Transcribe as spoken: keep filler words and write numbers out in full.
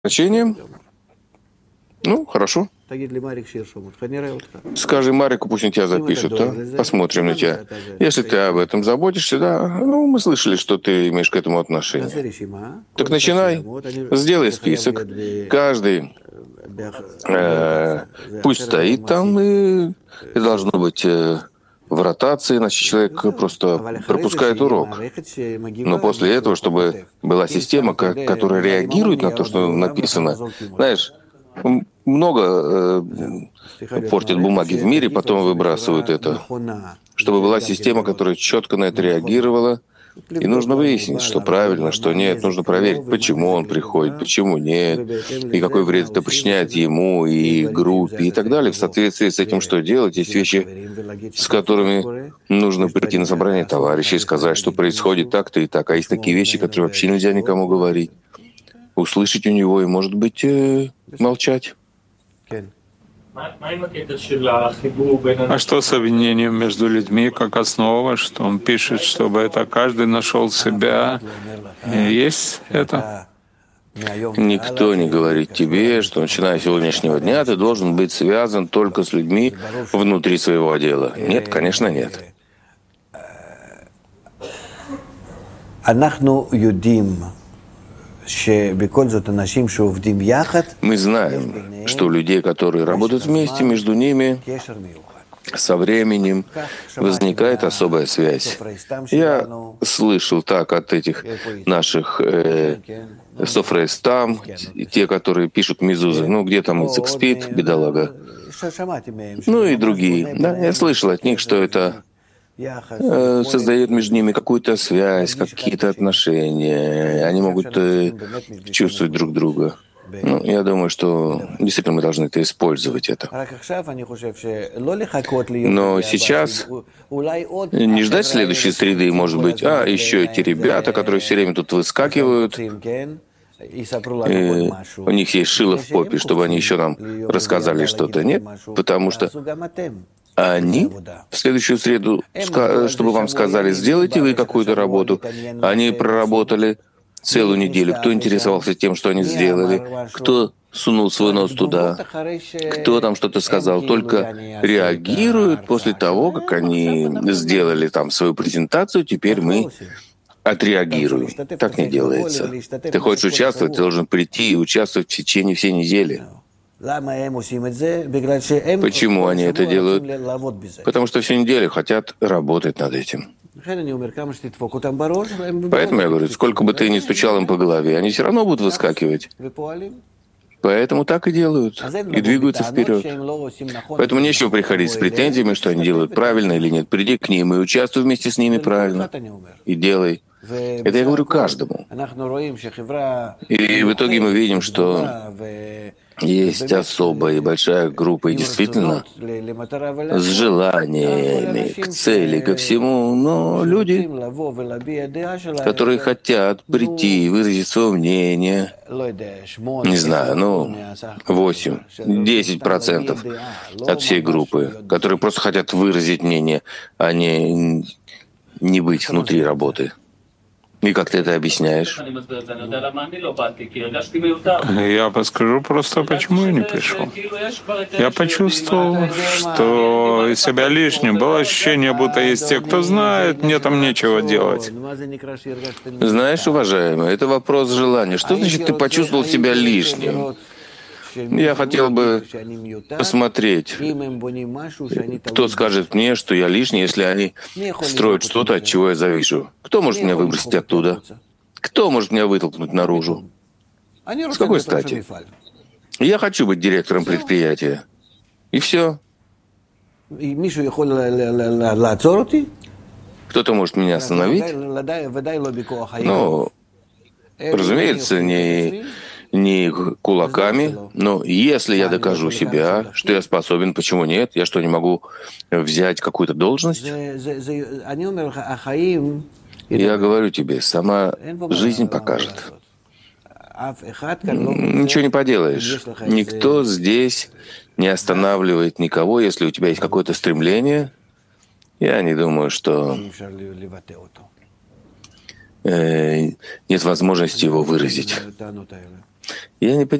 Значение? Ну, хорошо. Скажи Марику, пусть он тебя запишет, а? Посмотрим на тебя. Если ты об этом заботишься, да, ну, мы слышали, что ты имеешь к этому отношение. Так начинай. Сделай список. Каждый э, пусть стоит там, и, и должно быть э, в ротации, иначе человек просто пропускает урок. Но после этого, чтобы была система, которая реагирует на то, что написано, знаешь, много э, портят бумаги в мире, потом выбрасывают это. Чтобы была система, которая четко на это реагировала, и нужно выяснить, что правильно, что нет. Нужно проверить, почему он приходит, почему нет, и какой вред это причиняет ему и группе и так далее. В соответствии с этим, что делать, есть вещи, с которыми нужно прийти на собрание товарищей и сказать, что происходит так-то и так. А есть такие вещи, которые вообще нельзя никому говорить. Услышать у него и, может быть, э, молчать. А что с объединением между людьми как основа, что он пишет, чтобы это каждый нашел себя? Есть это? Никто не говорит тебе, что начиная с сегодняшнего дня ты должен быть связан только с людьми внутри своего отдела. Нет, конечно, нет. Мы знаем, что у людей, которые работают вместе, между ними со временем возникает особая связь. Я слышал так от этих наших э, софрейстам, те, которые пишут мизузы, ну где там Ицек спит, бедолага, ну и другие. Да, я слышал от них, что это э, создает между ними какую-то связь, какие-то отношения, они могут э, чувствовать друг друга. Ну, я думаю, что действительно мы должны это использовать. Это. Но сейчас не ждать следующей среды, может быть, а еще эти ребята, которые все время тут выскакивают, и у них есть шило в попе, чтобы они еще нам рассказали что-то. Нет, потому что они в следующую среду, чтобы вам сказали, сделайте вы какую-то работу, они проработали целую неделю. Кто интересовался тем, что они сделали? Кто сунул свой нос туда? Кто там что-то сказал? Только реагируют после того, как они сделали там свою презентацию, теперь мы отреагируем. Так не делается. Ты хочешь участвовать, ты должен прийти и участвовать в течение всей недели. Почему они это делают? Потому что всю неделю хотят работать над этим. Поэтому я говорю, сколько бы ты ни стучал им по голове, они все равно будут выскакивать. Поэтому так и делают, и двигаются вперед. Поэтому нечего приходить с претензиями, что они делают правильно или нет. Приди к ним и участвуй вместе с ними правильно. И делай. Это я говорю каждому. И в итоге мы видим, что есть особая и большая группа, и действительно с желаниями к цели, ко всему, но люди, которые хотят прийти и выразить свое мнение, не знаю, ну, восемь-десять процентов от всей группы, которые просто хотят выразить мнение, а не, не быть внутри работы. И как ты это объясняешь? Я подскажу просто, почему я не пришел. Я почувствовал, что себя лишним. Было ощущение, будто есть те, кто знает, мне там нечего делать. Знаешь, уважаемый, это вопрос желания. Что значит, ты почувствовал себя лишним? Я хотел бы посмотреть, кто скажет мне, что я лишний, если они строят что-то, от чего я завишу. Кто может меня выбросить оттуда? Кто может меня вытолкнуть наружу? С какой стати? Я хочу быть директором предприятия. И все. Кто-то может меня остановить? Ну, разумеется, не... не кулаками, но если я докажу себя, что я способен, почему нет? Я что, не могу взять какую-то должность? Я говорю тебе, сама жизнь покажет. Ничего не поделаешь. Никто здесь не останавливает никого, если у тебя есть какое-то стремление. Я не думаю, что э, нет возможности его выразить. Я не